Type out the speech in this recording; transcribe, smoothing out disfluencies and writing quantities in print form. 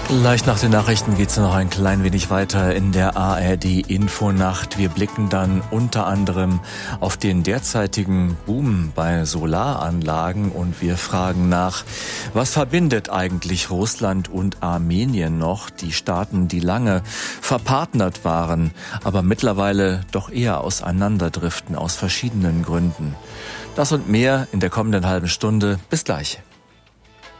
Gleich nach den Nachrichten geht's noch ein klein wenig weiter in der ARD-Infonacht. Wir blicken dann unter anderem auf den derzeitigen Boom bei Solaranlagen und wir fragen nach, was verbindet eigentlich Russland und Armenien noch? Die Staaten, die lange verpartnert waren, aber mittlerweile doch eher auseinanderdriften aus verschiedenen Gründen. Das und mehr in der kommenden halben Stunde. Bis gleich.